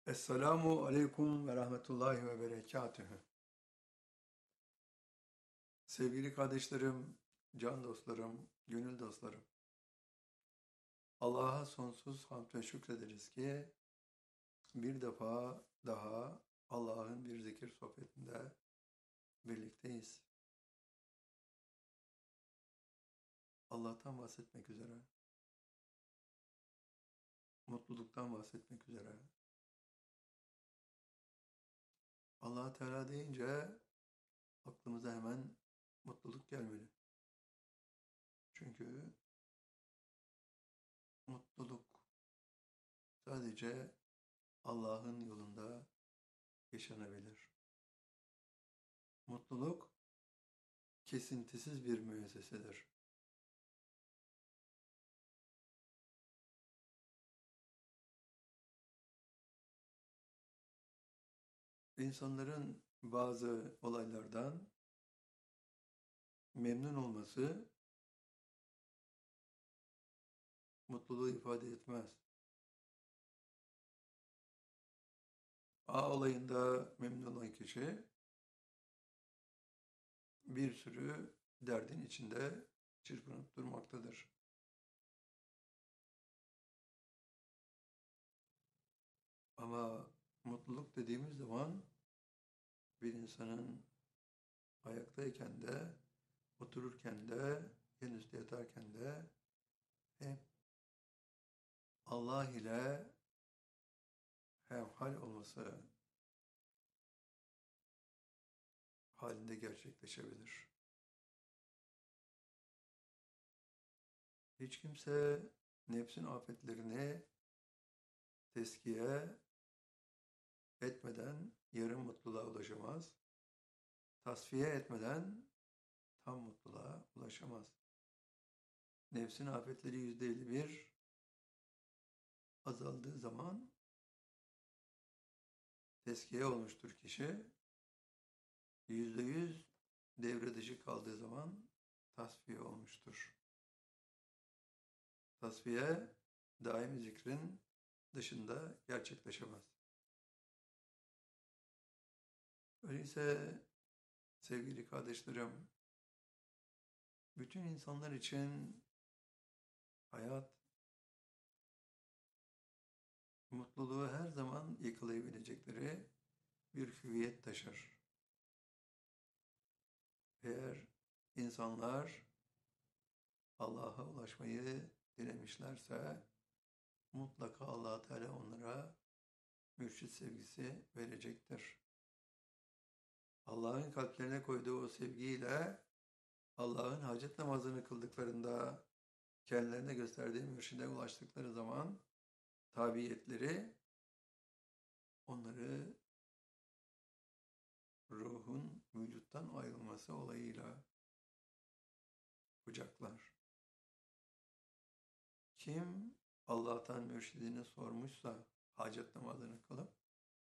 Esselamu aleyküm ve rahmetullahi ve berekatühü. Sevgili kardeşlerim, can dostlarım, gönül dostlarım. Allah'a sonsuz hamd ve şükrederiz ki bir defa daha Allah'ın bir zikir sohbetinde birlikteyiz. Allah'tan bahsetmek üzere, mutluluktan bahsetmek üzere. Allah Teala deyince aklımıza hemen mutluluk gelmeli. Çünkü mutluluk sadece Allah'ın yolunda yaşanabilir. Mutluluk kesintisiz bir müessesedir. İnsanların bazı olaylardan memnun olması mutluluğu ifade etmez. A olayında memnun olan kişi bir sürü derdin içinde çırpınıp durmaktadır. Ama mutluluk dediğimiz zaman bir insanın ayaktayken de, otururken de, en üstte yatarken de hep Allah ile hemhal olması halinde gerçekleşebilir. Hiç kimse nefsin afetlerini teskiye etmeden yarım mutluluğa ulaşamaz. Tasfiye etmeden tam mutluluğa ulaşamaz. Nefsin afetleri %51 azaldığı zaman teskiye olmuştur kişi. %100 devre dışı kaldığı zaman tasfiye olmuştur. Tasfiye daimi zikrin dışında gerçekleşemez. Öyleyse sevgili kardeşlerim, bütün insanlar için hayat mutluluğu her zaman yakalayabilecekleri bir hüviyet taşır. Eğer insanlar Allah'a ulaşmayı dilemişlerse mutlaka Allah Teala onlara mürşit sevgisi verecektir. Allah'ın kalplerine koyduğu o sevgiyle Allah'ın hacet namazını kıldıklarında kendilerine gösterdiği mürşide ulaştıkları zaman tabiyetleri onları ruhun vücuttan ayrılması olayıyla kucaklar. Kim Allah'tan mürşidini sormuşsa hacet namazını kılıp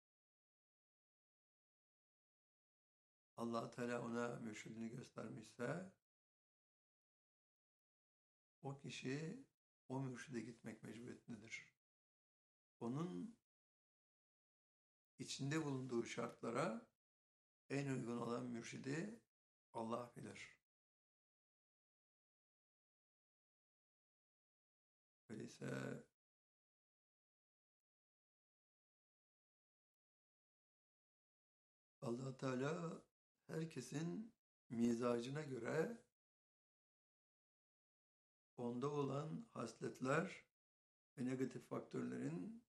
Allah Teala ona mürşidini göstermişse o kişi o mürşide gitmek mecburiyetindedir. Onun içinde bulunduğu şartlara en uygun olan mürşidi Allah bilir. Öyleyse Allah Teala herkesin mizacına göre onda olan hasletler ve negatif faktörlerin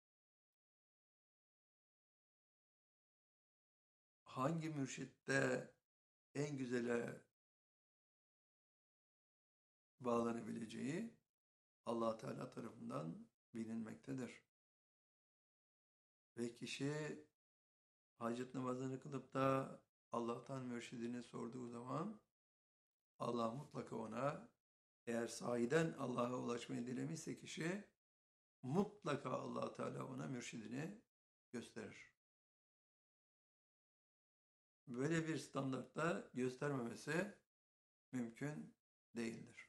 hangi mürşitte en güzele bağlanabileceği Allah Teala tarafından bilinmektedir. Ve kişi hacet namazını kılıp da Allah'tan mürşidini sorduğu zaman Allah mutlaka ona, eğer sahiden Allah'a ulaşmayı dilemişse kişi, mutlaka Allah Teala ona mürşidini gösterir. Böyle bir standartta göstermemesi mümkün değildir.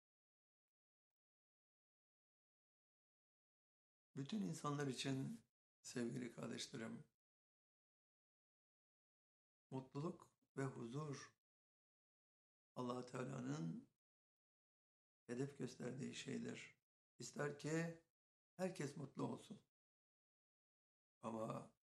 Bütün insanlar için Sevgili kardeşlerim, mutluluk ve huzur Allah Teala'nın hedef gösterdiği şeydir. İster ki herkes mutlu olsun. Ama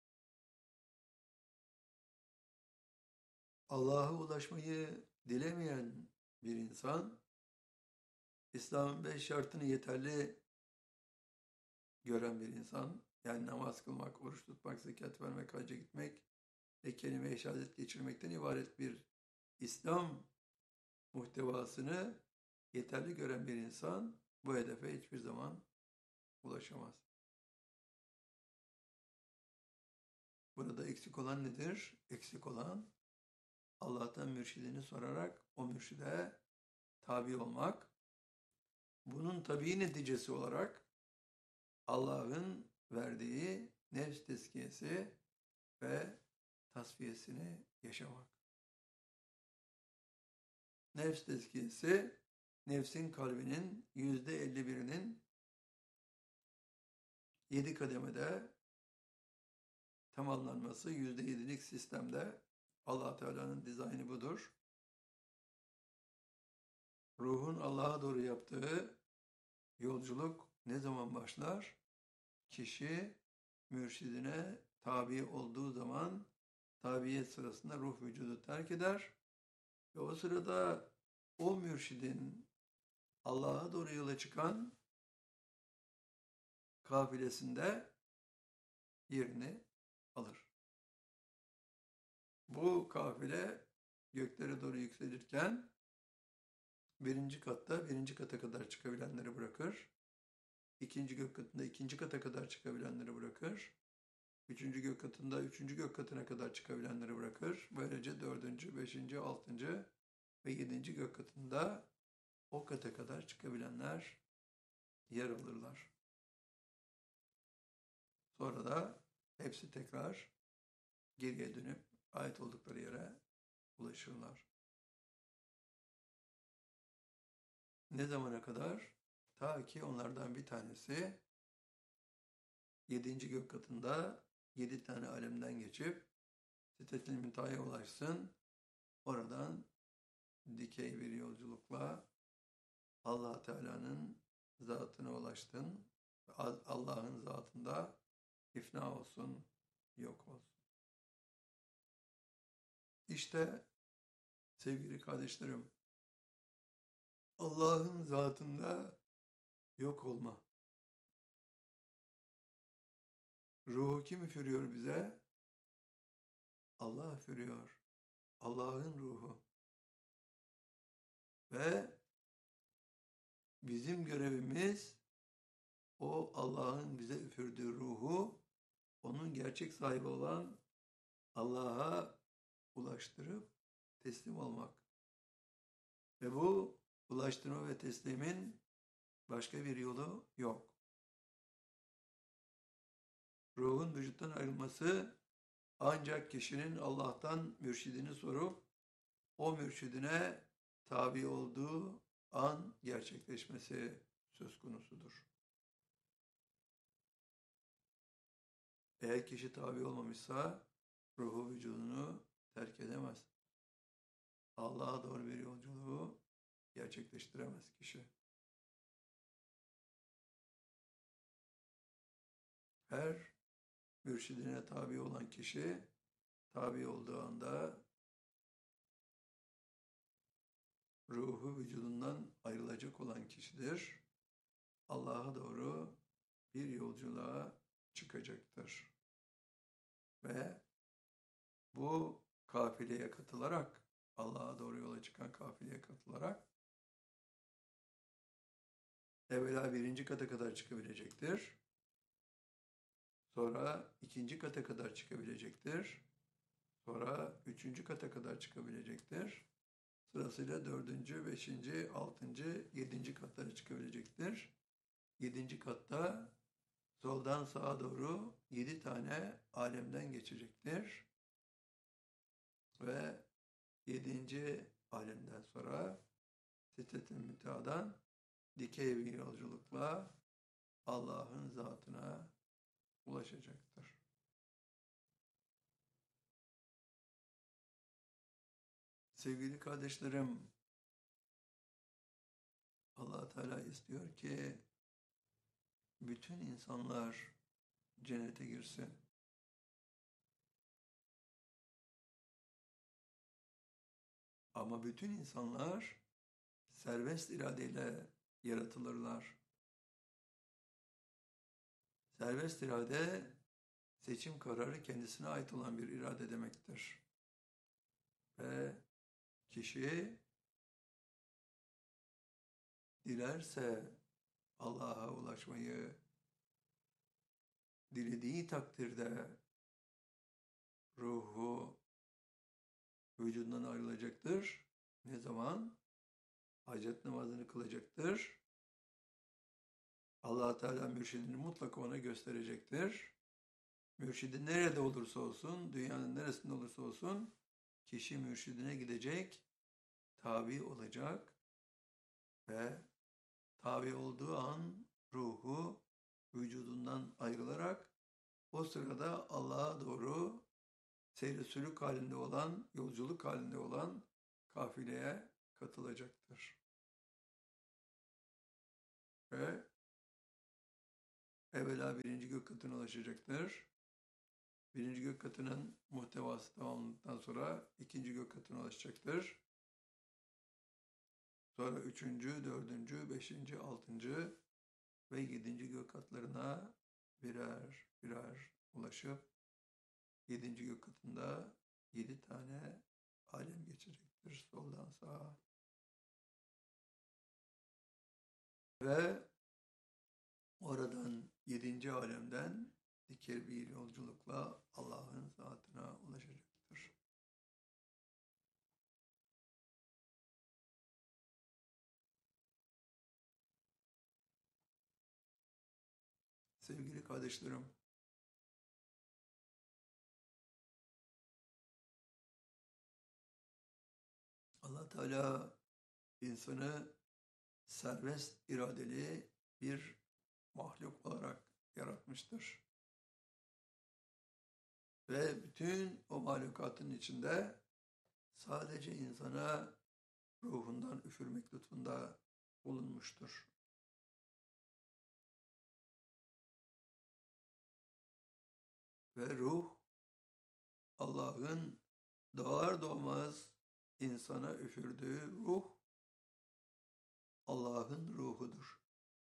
Allah'a ulaşmayı dilemeyen bir insan, İslam'ın 5 şartını yeterli gören bir insan, yani namaz kılmak, oruç tutmak, zekat vermek, hacca gitmek ve kelime-i şehadet geçirmekten ibaret bir İslam muhtevasını yeterli gören bir insan bu hedefe hiçbir zaman ulaşamaz. Burada eksik olan nedir? Eksik olan Allah'tan mürşidini sorarak o mürşide tabi olmak. Bunun tabii neticesi olarak Allah'ın verdiği nefs tezkiyesi ve tasfiyesini yaşamak. Nefs tezkiyesi, nefsin kalbinin %51'inin 7 kademede tamamlanması, %7'lik sistemde. Allah Teala'nın dizaynı budur. Ruhun Allah'a doğru yaptığı yolculuk ne zaman başlar? Kişi mürşidine tabi olduğu zaman tabiyet sırasında ruh vücudu terk eder ve o sırada o mürşidin Allah'a doğru yola çıkan kafilesinde yerini alır. Bu kafile göklere doğru yükselirken birinci katta birinci kata kadar çıkabilenleri bırakır. İkinci gök katında ikinci kata kadar çıkabilenleri bırakır. Üçüncü gök katında üçüncü gök katına kadar çıkabilenleri bırakır. Böylece dördüncü, beşinci, altıncı ve yedinci gök katında o kata kadar çıkabilenler yer alırlar. Sonra da hepsi tekrar geriye dönüp ait oldukları yere ulaşırlar. Ne zamana kadar? Ta ki onlardan bir tanesi 7. gök katında 7 tane alemden geçip Sidretil Münteha'ya ulaşsın. Oradan dikey bir yolculukla Allah Teala'nın zatına ulaştın. Allah'ın zatında ifna olsun, yok olsun. İşte sevgili kardeşlerim, Allah'ın zatında yok olma. Ruhu kim üfürüyor bize? Allah üfürüyor. Allah'ın ruhu. Ve bizim görevimiz o Allah'ın bize üfürdüğü ruhu onun gerçek sahibi olan Allah'a ulaştırıp teslim olmak. Ve bu ulaştırma ve teslimin başka bir yolu yok. Ruhun vücuttan ayrılması ancak kişinin Allah'tan mürşidini sorup o mürşidine tabi olduğu an gerçekleşmesi söz konusudur. Eğer kişi tabi olmamışsa ruhu vücudunu terk edemez. Allah'a doğru bir yolculuğu gerçekleştiremez kişi. Her mürşidine tabi olan kişi tabi olduğu anda ruhu vücudundan ayrılacak olan kişidir. Allah'a doğru bir yolculuğa çıkacaktır. Ve bu kafileye katılarak, Allah'a doğru yola çıkan kafileye katılarak evvela birinci kata kadar çıkabilecektir. Sonra ikinci kata kadar çıkabilecektir. Sonra üçüncü kata kadar çıkabilecektir. Sırasıyla dördüncü, beşinci, altıncı, yedinci katlara çıkabilecektir. Yedinci katta soldan sağa doğru 7 tane alemden geçecektir. Ve 7. alemden sonra Sidret-i Münteha'dan dikey bir yolculukla Allah'ın zatına ulaşacak. ulaşacaktır. Sevgili kardeşlerim, Allah Teala istiyor ki bütün insanlar cennete girsin. Ama bütün insanlar serbest iradeyle yaratılırlar. Serbest irade, seçim kararı kendisine ait olan bir irade demektir. Ve kişi dilerse Allah'a ulaşmayı, dilediği takdirde ruhu vücudundan ayrılacaktır. Ne zaman? Hacet namazını kılacaktır. Allah Teala mürşidini mutlaka ona gösterecektir. Mürşidi nerede olursa olsun, dünyanın neresinde olursa olsun, kişi mürşidine gidecek, tabi olacak ve tabi olduğu an ruhu vücudundan ayrılarak o sırada Allah'a doğru seyri sülük halinde olan, yolculuk halinde olan kafileye katılacaktır. Ve evvela birinci gök katına ulaşacaktır. Birinci gök katının muhtevası tamamlandıktan sonra ikinci gök katına ulaşacaktır. Sonra üçüncü, dördüncü, beşinci, altıncı ve yedinci gök katlarına birer birer ulaşıp yedinci gök katında 7 tane alem geçecektir soldan sağa. Ve oradan 7. alemden dikey bir yolculukla Allah'ın zatına ulaşacaktır. Sevgili kardeşlerim, Allah Teala insanı serbest iradeli bir mahluk olarak yaratmıştır. Ve bütün o mahlukatın içinde sadece insana ruhundan üfürmek lütfunda bulunmuştur. Ve ruh, Allah'ın doğar doğmaz insana üfürdüğü ruh, Allah'ın ruhudur.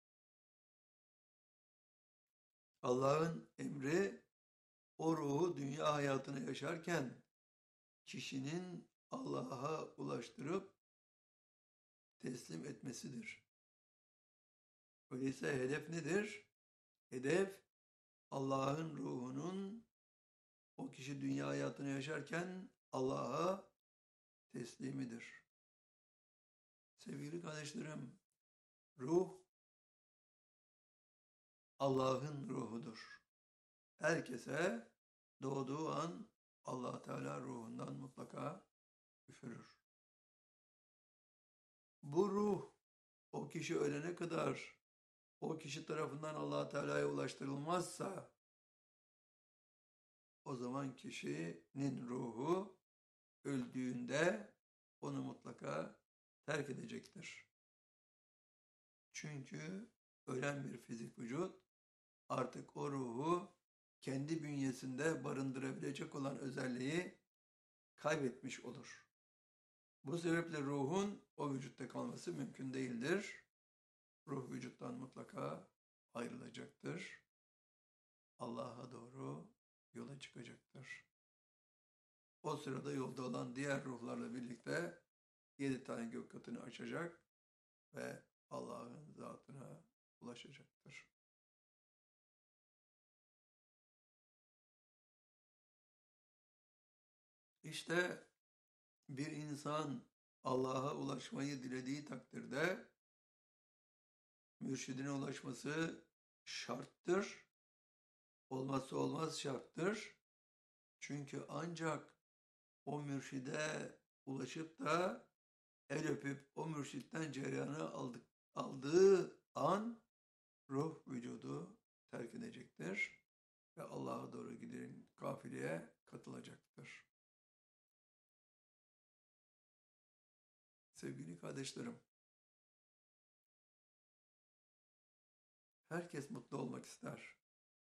Allah'ın emri, o ruhu dünya hayatını yaşarken kişinin Allah'a ulaştırıp teslim etmesidir. Öyleyse hedef nedir? Hedef, Allah'ın ruhunun o kişi dünya hayatını yaşarken Allah'a teslimidir. Sevgili kardeşlerim, ruh Allah'ın ruhudur. Herkese doğduğu an Allah Teala ruhundan mutlaka üfürür. Bu ruh o kişi ölene kadar o kişi tarafından Allah Teala'ya ulaştırılmazsa o zaman kişinin ruhu öldüğünde onu mutlaka terk edecektir. Çünkü ölen bir fizik vücut artık o ruhu kendi bünyesinde barındırabilecek olan özelliği kaybetmiş olur. Bu sebeple ruhun o vücutta kalması mümkün değildir. Ruh vücuttan mutlaka ayrılacaktır. Allah'a doğru yola çıkacaktır. O sırada yolda olan diğer ruhlarla birlikte 7 tane gök katını açacak ve Allah'ın zatına ulaşacaktır. İşte bir insan Allah'a ulaşmayı dilediği takdirde mürşidine ulaşması şarttır. Olmazsa olmaz şarttır. Çünkü ancak o mürşide ulaşıp da el öpüp o mürşitten cereyanı aldığı an ruh vücudu terk edecektir. ve Allah'a doğru giden kafileye katılacaktır. Sevgili kardeşlerim, herkes mutlu olmak ister.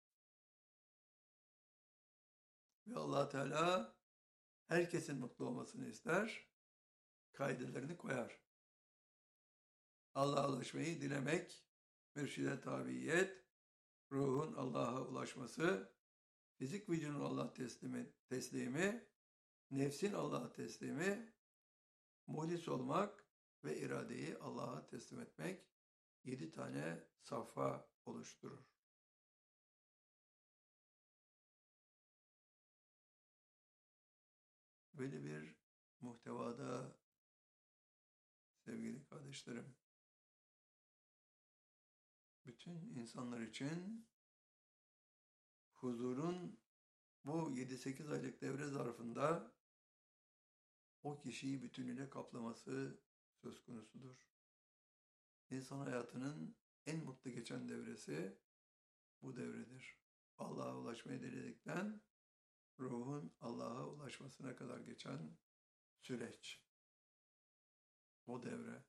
Ve Allah Teala herkesin mutlu olmasını ister, kaidelerini koyar. Allah'a ulaşmayı dilemek, mürşide tabiyet, ruhun Allah'a ulaşması, fizik vücudun Allah teslimi, nefsin Allah'a teslimi, muhlis olmak ve iradeyi Allah'a teslim etmek 7 tane safha oluşturur. Böyle bir muhtevada sevgili kardeşlerim, bütün insanlar için huzurun bu 7-8 aylık devre zarfında o kişiyi bütünüyle kaplaması söz konusudur. İnsan hayatının en mutlu geçen devresi bu devredir. Allah'a ulaşmayı diledikten ruhun Allah'a ulaşmasına kadar geçen süreç. O devre.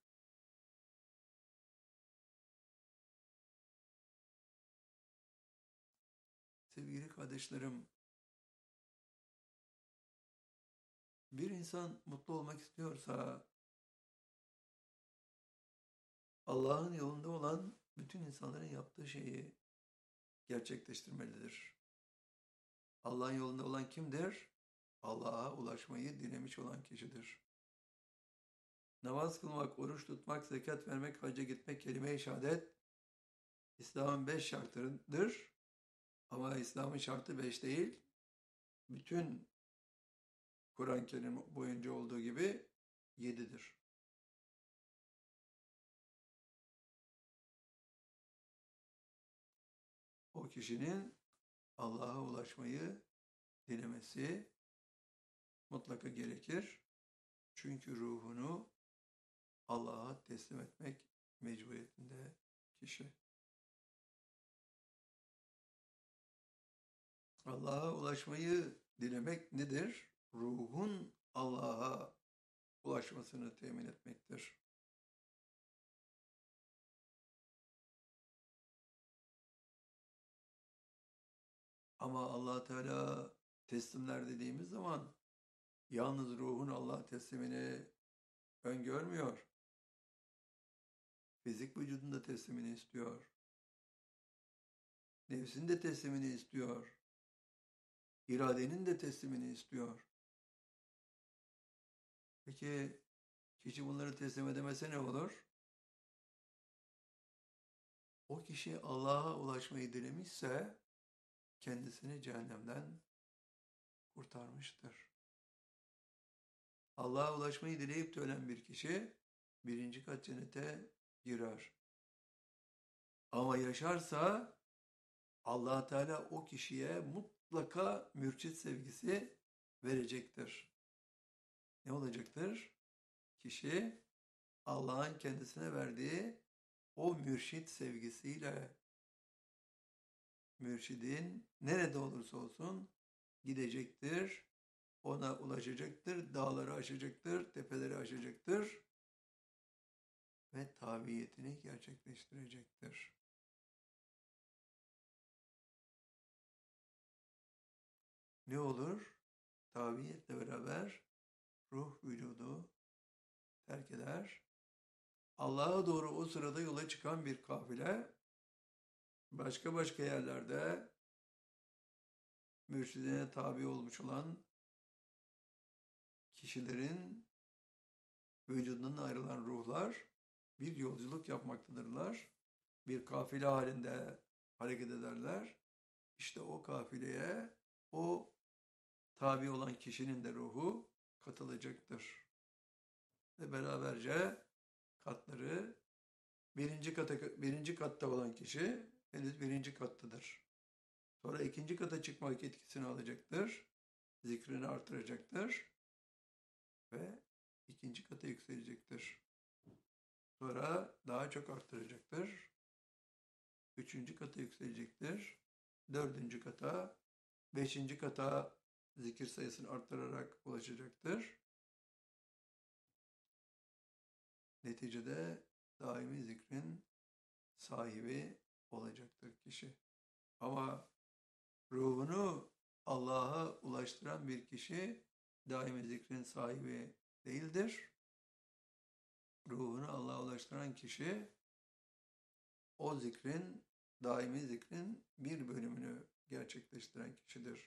Sevgili kardeşlerim, bir insan mutlu olmak istiyorsa Allah'ın yolunda olan bütün insanların yaptığı şeyi gerçekleştirmelidir. Allah'ın yolunda olan kimdir? Allah'a ulaşmayı dilemiş olan kişidir. Namaz kılmak, oruç tutmak, zekat vermek, hacca gitmek, kelime-i şehadet İslam'ın 5 şartıdır. Ama İslam'ın şartı 5 değil. Bütün Kur'an-ı Kerim boyunca olduğu gibi 7'dir. O kişinin Allah'a ulaşmayı dilemesi mutlaka gerekir. Çünkü ruhunu Allah'a teslim etmek mecburiyetinde kişi. Allah'a ulaşmayı dilemek nedir? Ruhun Allah'a ulaşmasını temin etmektir. Ama Allah Teala teslimler dediğimiz zaman yalnız ruhun Allah teslimini öngörmüyor. Fizik vücudun da teslimini istiyor. Nefsin de teslimini istiyor. İradenin de teslimini istiyor. Peki kişi bunları teslim edemese ne olur? O kişi Allah'a ulaşmayı dilemişse kendisini cehennemden kurtarmıştır. Allah'a ulaşmayı dileyip de ölen bir kişi 1. kat cennete girer. Ama yaşarsa Allah Teala o kişiye mutlaka mürşit sevgisi verecektir. Ne olacaktır? Kişi Allah'ın kendisine verdiği o mürşit sevgisiyle mürşidin nerede olursa olsun gidecektir, ona ulaşacaktır, dağları aşacaktır, tepeleri aşacaktır ve tabiyetini gerçekleştirecektir. Ne olur? Tabiyetle beraber ruh vücudu terk eder. Allah'a doğru o sırada yola çıkan bir kafile başka yerlerde mürşidine tabi olmuş olan kişilerin vücudundan ayrılan ruhlar bir yolculuk yapmaktadırlar. Bir kafile halinde hareket ederler. İşte o kafileye o tabi olan kişinin de ruhu katılacaktır. Ve beraberce katları birinci katta olan kişi henüz 1. kattadır. Sonra 2. kata çıkmak etkisini alacaktır. Zikrini artıracaktır. Ve 2. kata yükselecektir. Sonra daha çok arttıracaktır. 3. kata yükselecektir. dördüncü kata, beşinci kata zikir sayısını arttırarak ulaşacaktır. Neticede daimi zikrin sahibi olacaktır kişi. Ama ruhunu Allah'a ulaştıran bir kişi daimi zikrin sahibi değildir. Ruhunu Allah'a ulaştıran kişi o zikrin, daimi zikrin bir bölümünü gerçekleştiren kişidir.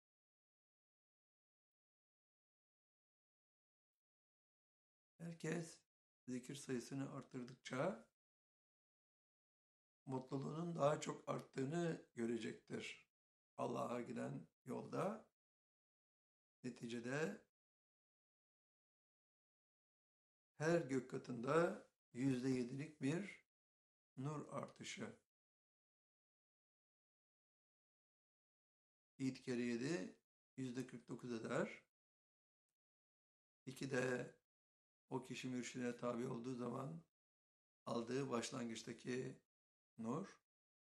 Herkes zikir sayısını arttırdıkça mutluluğunun daha çok arttığını görecektir. Allah'a giden yolda neticede her gök katında %7'lik bir nur artışı. 7 kere 7 %49 eder. 2 de o kişi mürşidine tabi olduğu zaman aldığı başlangıçtaki nur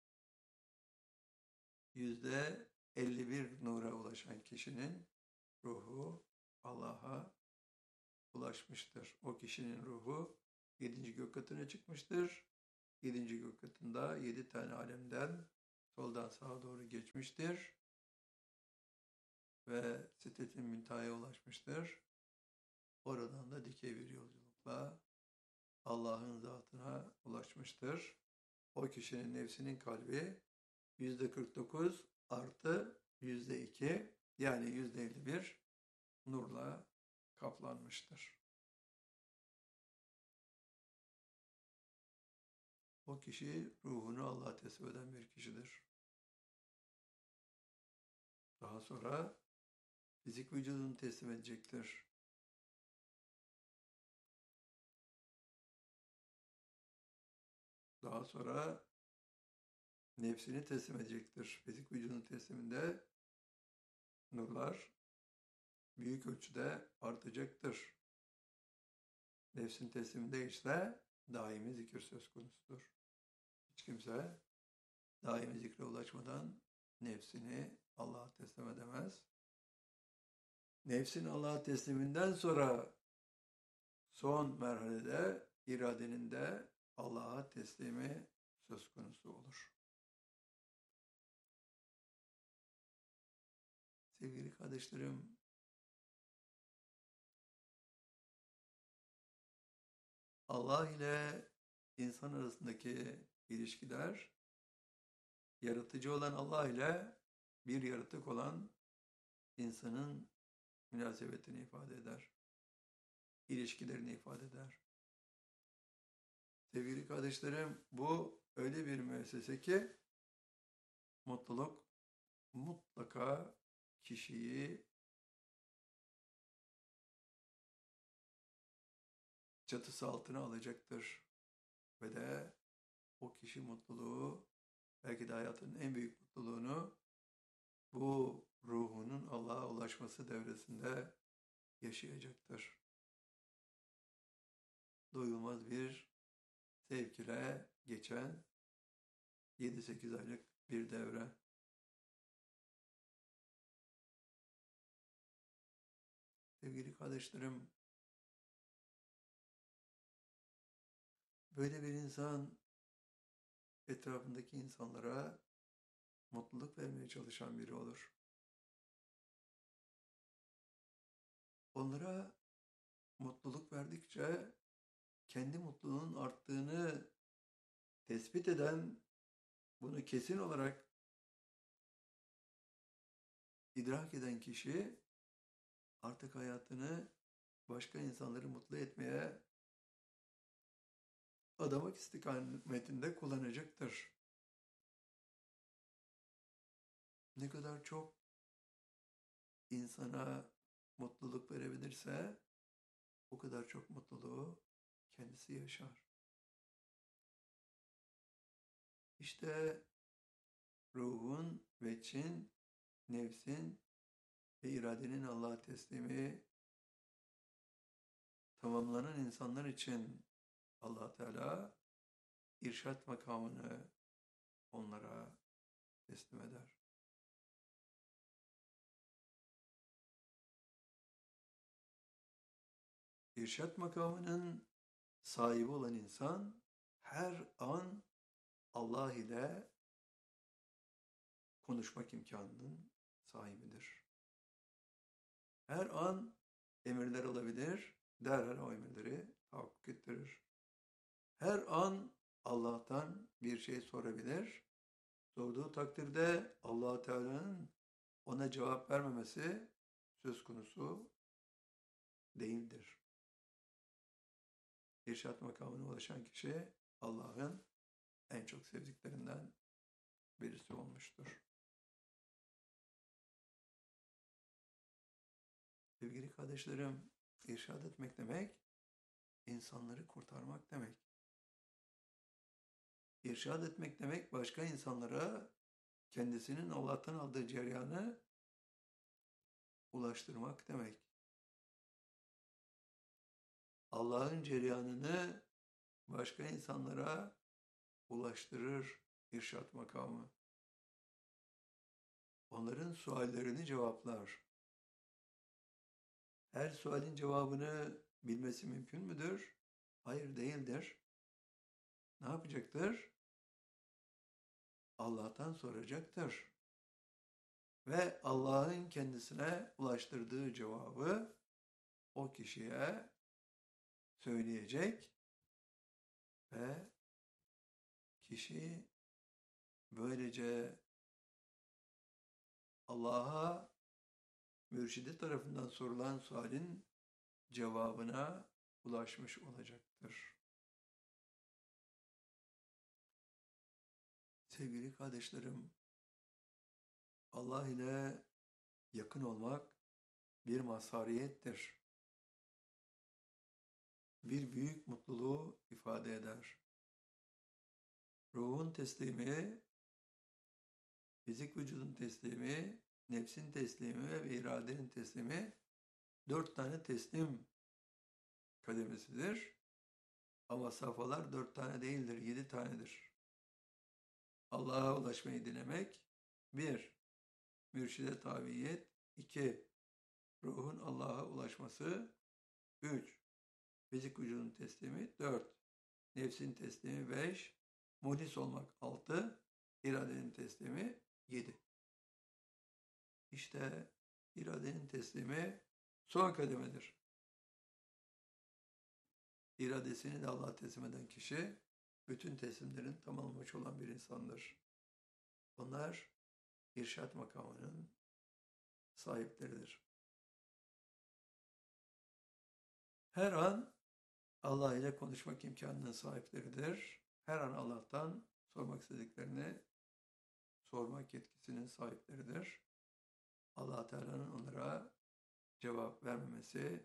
%51 nura ulaşan kişinin ruhu Allah'a ulaşmıştır. O kişinin ruhu 7. gök katına çıkmıştır. 7. gök katında 7 tane alemden soldan sağa doğru geçmiştir. Ve Sidret-i Münteha'ya ulaşmıştır. Oradan da dikey bir yolculukla Allah'ın zatına ulaşmıştır. O kişinin nefsinin kalbi %49 artı %2 yani %51 nurla kaplanmıştır. O kişi ruhunu Allah'a teslim eden bir kişidir. Daha sonra fizik vücudunu teslim edecektir. Daha sonra nefsini teslim edecektir. Fizik vücudun tesliminde nurlar büyük ölçüde artacaktır. Nefsin tesliminde ise daimi zikir söz konusudur. Hiç kimse daimi zikre ulaşmadan nefsini Allah'a teslim edemez. Nefsin Allah'a tesliminden sonra son merhalede iradenin de Allah'a teslimi söz konusu olur. Sevgili kardeşlerim, Allah ile insan arasındaki ilişkiler, yaratıcı olan Allah ile bir yaratık olan insanın münasebetini ifade eder. İlişkilerini ifade eder. Sevgili kardeşlerim, bu öyle bir müessese ki mutluluk mutlaka kişiyi çatısı altına alacaktır. Ve de o kişi mutluluğu, belki de hayatının en büyük mutluluğunu bu ruhunun Allah'a ulaşması devresinde yaşayacaktır. Doyulmaz bir sevk ile geçen 7-8 aylık bir devre. Sevgili kardeşlerim, böyle bir insan etrafındaki insanlara mutluluk vermeye çalışan biri olur. Onlara mutluluk verdikçe kendi mutluluğunun arttığını tespit eden, bunu kesin olarak idrak eden kişi artık hayatını başka insanları mutlu etmeye adamak istikametinde kullanacaktır. Ne kadar çok insana mutluluk verebilirse o kadar çok mutluluğu kendisi yaşar. İşte ruhun, veçin, nefsin ve iradenin Allah'a teslimi tamamlanan insanlar için Allah Teala irşat makamını onlara teslim eder. irşat makamının sahibi olan insan her an Allah ile konuşmak imkanının sahibidir. Her an emirler alabilir, derhal o emirleri tahakkuk ettirir. Her an Allah'tan bir şey sorabilir. Sorduğu takdirde Allah Teala'nın ona cevap vermemesi söz konusu değildir. İrşad makamına ulaşan kişi Allah'ın en çok sevdiklerinden birisi olmuştur. Sevgili kardeşlerim, irşad etmek demek, insanları kurtarmak demek. İrşad etmek demek, başka insanlara kendisinin Allah'tan aldığı cereyanı ulaştırmak demek. Allah'ın cereyanını başka insanlara ulaştırır irşad makamı. Onların suallerini cevaplar. Her sualin cevabını bilmesi mümkün müdür? Hayır, değildir. Ne yapacaktır? Allah'tan soracaktır. Ve Allah'ın kendisine ulaştırdığı cevabı o kişiye söyleyecek ve kişi böylece Allah'a mürşidi tarafından sorulan sualin cevabına ulaşmış olacaktır. Sevgili kardeşlerim, Allah ile yakın olmak bir mazhariyettir. Bir büyük mutluluğu ifade eder. Ruhun teslimi, fizik vücudun teslimi, nefsin teslimi ve iradenin teslimi 4 tane teslim kademesidir. Ama safhalar 4 tane değildir, 7 tanedir. Allah'a ulaşmayı dilemek 1. Mürşide tabiyet 2. Ruhun Allah'a ulaşması 3. Fizik vücudun teslimi 4. Nefsin teslimi 5. Muhlis olmak 6. İradenin teslimi 7. İşte iradenin teslimi son kademedir. İradesini de Allah'a teslim eden kişi bütün teslimlerin tamamlamış olan bir insandır. Onlar irşad makamının sahipleridir. Her an Allah ile konuşmak imkanının sahipleridir. Her an Allah'tan sormak istediklerini sormak yetkisinin sahipleridir. Allah Teala'nın onlara cevap vermemesi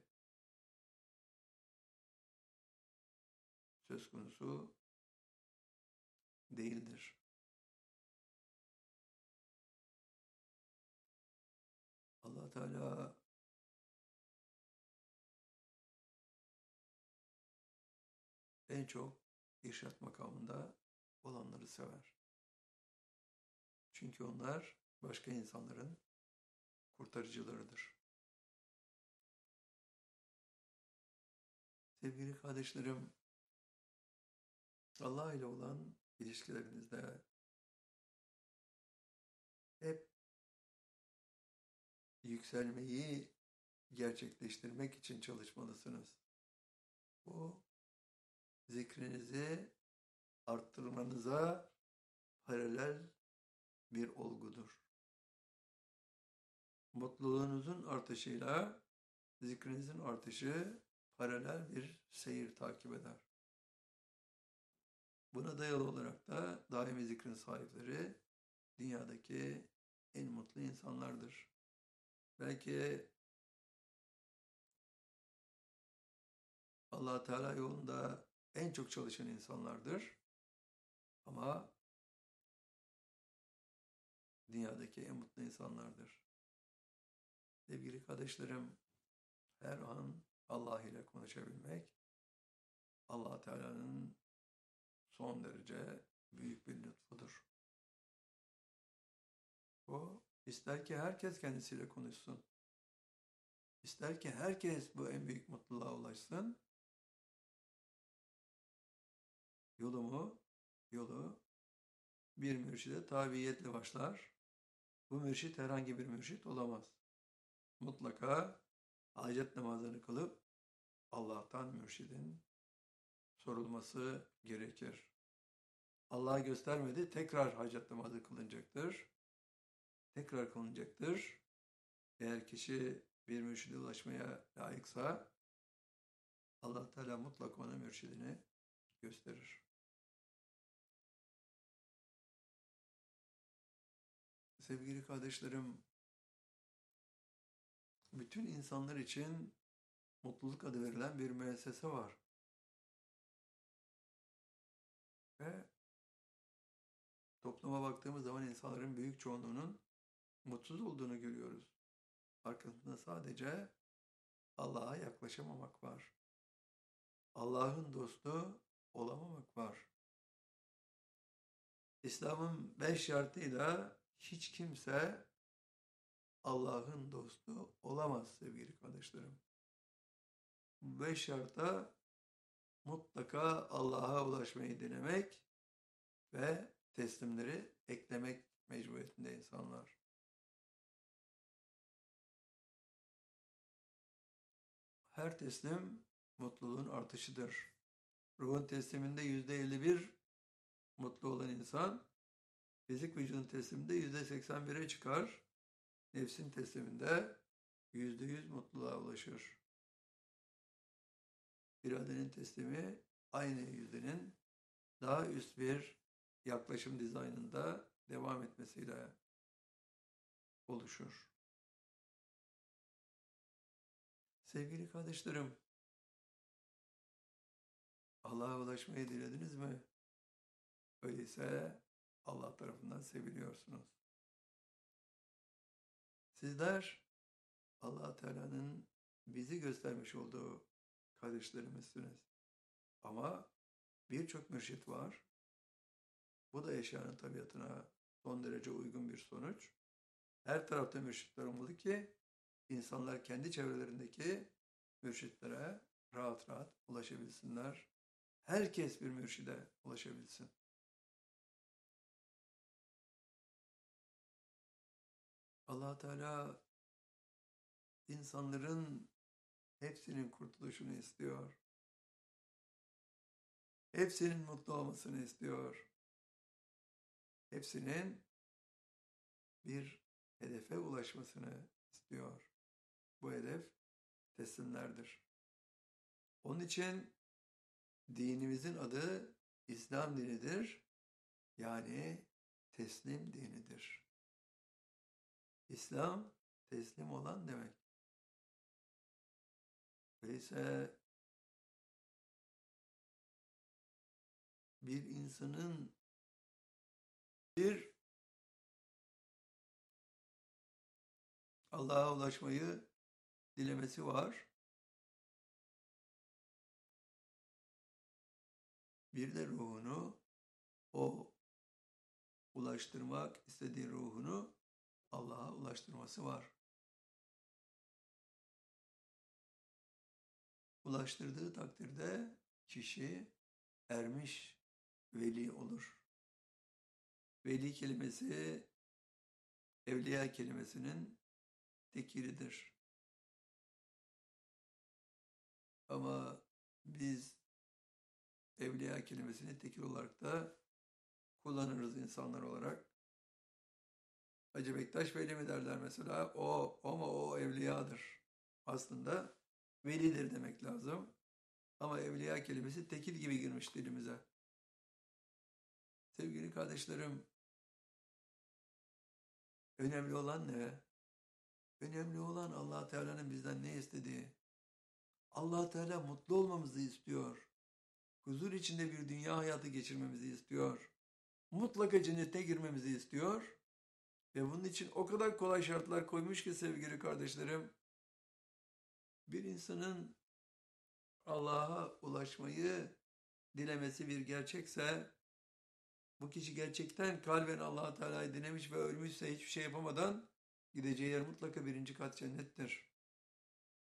söz konusu değildir. Allah Teala en çok irşad makamında olanları sever. Çünkü onlar başka insanların kurtarıcılarıdır. Sevgili kardeşlerim, Allah ile olan ilişkilerinizde hep yükselmeyi gerçekleştirmek için çalışmalısınız. Bu zikrinizi arttırmanıza paralel bir olgudur. Mutluluğunuzun artışıyla zikrinizin artışı paralel bir seyir takip eder. Buna dayalı olarak da daimi zikrin sahipleri dünyadaki en mutlu insanlardır. Belki Allah Teala yolunda en çok çalışan insanlardır. Ama dünyadaki en mutlu insanlardır. Sevgili kardeşlerim, her an Allah ile konuşabilmek, Allah Teala'nın son derece büyük bir lütfudur. O ister ki herkes kendisiyle konuşsun. İster ki herkes bu en büyük mutluluğa ulaşsın. Yolu bir mürşide tabiiyetle başlar. Bu mürşit herhangi bir mürşit olamaz. Mutlaka hacet namazını kılıp Allah'tan mürşidin sorulması gerekir. Allah'a göstermedi, tekrar hacet namazı kılınacaktır. Tekrar kılınacaktır. Eğer kişi bir mürşide ulaşmaya layıksa Allah Teala mutlaka ona mürşidini gösterir. Sevgili kardeşlerim, bütün insanlar için mutluluk adı verilen bir müessese var. Ve topluma baktığımız zaman insanların büyük çoğunluğunun mutsuz olduğunu görüyoruz. Arkasında sadece Allah'a yaklaşamamak var. Allah'ın dostu olamamak var. İslam'ın 5 şartıyla hiç kimse Allah'ın dostu olamaz sevgili kardeşlerim. Bu 5 şarta mutlaka Allah'a ulaşmayı denemek ve teslimleri eklemek mecburiyetinde insanlar. Her teslim mutluluğun artışıdır. Ruhun tesliminde %51 mutlu olan insan, fizik vücudun tesliminde %81'e çıkar. Nefsin tesliminde %100 mutluluğa ulaşır. İradenin teslimi aynı yüzdenin daha üst bir yaklaşım dizaynında devam etmesiyle oluşur. Sevgili kardeşlerim, Allah'a ulaşmayı dilediniz mi? Öyleyse Allah tarafından seviliyorsunuz. Sizler Allah Teala'nın bizi göstermiş olduğu kardeşlerimizsiniz. Ama birçok mürşit var. Bu da eşyanın tabiatına son derece uygun bir sonuç. Her tarafta mürşitler olmalı ki insanlar kendi çevrelerindeki mürşitlere rahat rahat ulaşabilsinler. Herkes bir mürşide ulaşabilsin. Allah Teala insanların hepsinin kurtuluşunu istiyor. Hepsinin mutlu olmasını istiyor. Hepsinin bir hedefe ulaşmasını istiyor. Bu hedef teslimlerdir. Onun için dinimizin adı İslam dinidir. Yani teslim dinidir. İslam teslim olan demek. Öyleyse bir insanın bir Allah'a ulaşmayı dilemesi var. Bir de ruhunu, o ulaştırmak istediği ruhunu Allah'a ulaştırması var. Ulaştırdığı takdirde kişi ermiş veli olur. Veli kelimesi evliya kelimesinin tekiridir. Ama biz evliya kelimesini tekil olarak da kullanırız insanlar olarak. Hacı Bektaş Veli mi derler mesela? Ama o evliyadır. Aslında velidir demek lazım. Ama evliya kelimesi tekil gibi girmiş dilimize. Sevgili kardeşlerim, önemli olan ne? Önemli olan Allah Teala'nın bizden ne istediği. Allah Teala mutlu olmamızı istiyor. Huzur içinde bir dünya hayatı geçirmemizi istiyor. Mutlaka cennete girmemizi istiyor. Ve bunun için o kadar kolay şartlar koymuş ki sevgili kardeşlerim. Bir insanın Allah'a ulaşmayı dilemesi bir gerçekse, bu kişi gerçekten kalben Allah Teala'yı dilemiş ve ölmüşse hiçbir şey yapamadan gideceği yer mutlaka 1. kat cennettir.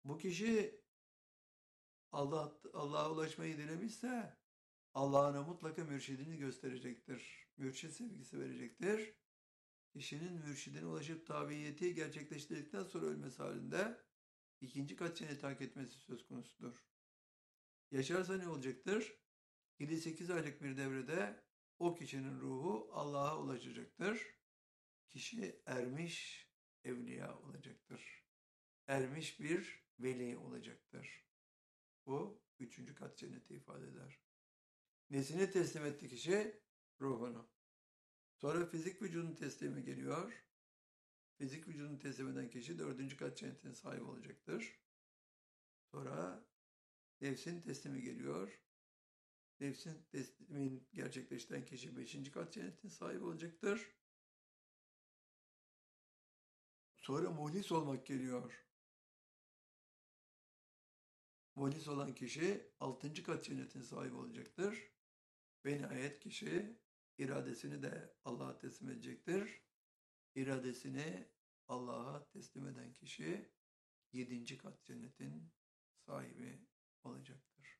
Bu kişi Allah'a ulaşmayı dilemişse Allah'ına mutlaka mürşidini gösterecektir. Mürşid sevgisi verecektir. Kişinin mürşidine ulaşıp tabiyeti gerçekleştirdikten sonra ölmesi halinde ikinci kat cenneti hak etmesi söz konusudur. Yaşarsa ne olacaktır? 7-8 aylık bir devrede o kişinin ruhu Allah'a ulaşacaktır. Kişi ermiş evliya olacaktır. Ermiş bir veli olacaktır. Bu üçüncü kat cenneti ifade eder. Nesini teslim etti kişi? Ruhunu. Sonra fizik vücudun teslimi geliyor. Fizik vücudunu teslim eden kişi dördüncü kat cennetin sahibi olacaktır. Sonra nefsin teslimi geliyor. Nefsin teslimin gerçekleştiren kişi beşinci kat cennetin sahibi olacaktır. Sonra muhlis olmak geliyor. Muhlis olan kişi altıncı kat cennetin sahibi olacaktır. Ve nihayet kişi iradesini de Allah'a teslim edecektir. İradesini Allah'a teslim eden kişi yedinci kat cennetin sahibi olacaktır.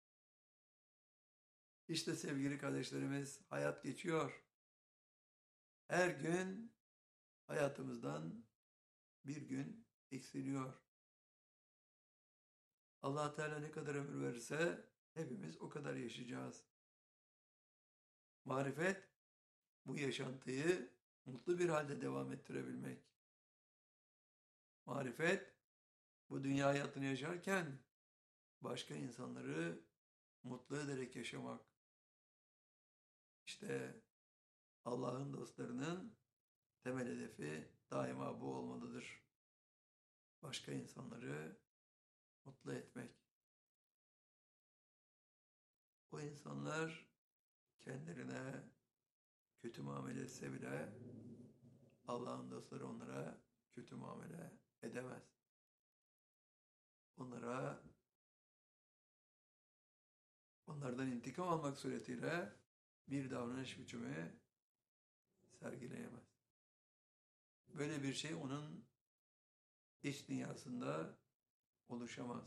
İşte sevgili kardeşlerimiz, hayat geçiyor. Her gün hayatımızdan bir gün eksiliyor. Allah Teala ne kadar ömür verirse hepimiz o kadar yaşayacağız. Marifet bu yaşantıyı mutlu bir halde devam ettirebilmek. Marifet bu dünya hayatını yaşarken başka insanları mutlu ederek yaşamak. İşte Allah'ın dostlarının temel hedefi daima bu olmalıdır. Başka insanları mutlu etmek. O insanlar kendilerine kötü muamele etse bile Allah'ın dostları onlara kötü muamele edemez. Onlardan intikam almak suretiyle bir davranış biçimi sergileyemez. Böyle bir şey onun iç dünyasında oluşamaz.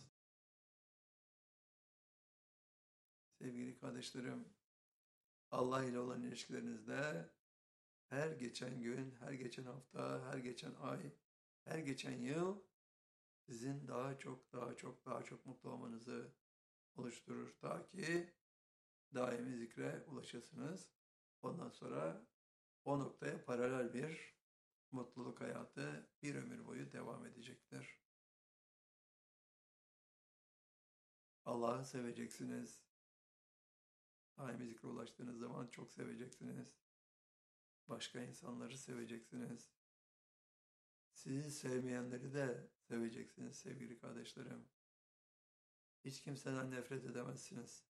Sevgili kardeşlerim, Allah ile olan ilişkilerinizde her geçen gün, her geçen hafta, her geçen ay, her geçen yıl sizin daha çok mutlu olmanızı oluşturur. Ta ki daimi zikre ulaşasınız. Ondan sonra o noktaya paralel bir mutluluk hayatı bir ömür boyu devam edecektir. Allah'ı seveceksiniz. Daimi zikre ulaştığınız zaman çok seveceksiniz. Başka insanları seveceksiniz. Sizi sevmeyenleri de seveceksiniz sevgili kardeşlerim. Hiç kimseden nefret edemezsiniz.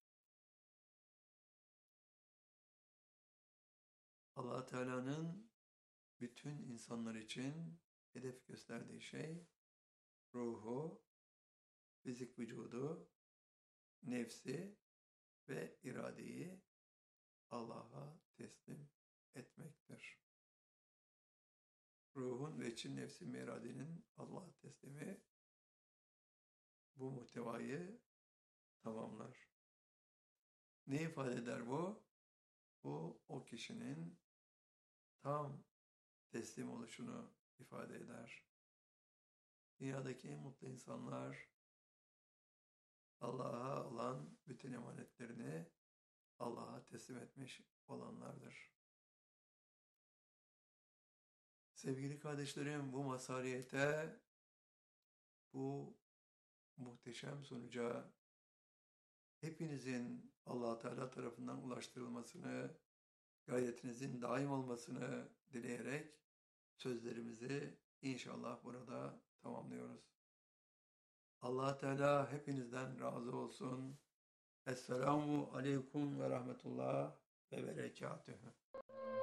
Allah Teala'nın bütün insanlar için hedef gösterdiği şey ruhu, fizik vücudu, nefsi ve iradeyi Allah'a teslim etmektir. Ruhun ve için nefsin ve iradenin Allah'a teslimi bu muhtevayı tamamlar. Ne ifade eder bu? Bu o kişinin tam teslim oluşunu ifade eder. Dünyadaki en mutlu insanlar Allah'a olan bütün emanetlerini Allah'a teslim etmiş olanlardır. Sevgili kardeşlerim, bu mazhariyete, bu muhteşem sonuca hepinizin Allah Teala tarafından ulaştırılmasını, gayretinizin daim olmasını dileyerek sözlerimizi inşallah burada tamamlıyoruz. Allah Teala hepinizden razı olsun. Esselamu aleyküm ve rahmetullah ve berekatühü.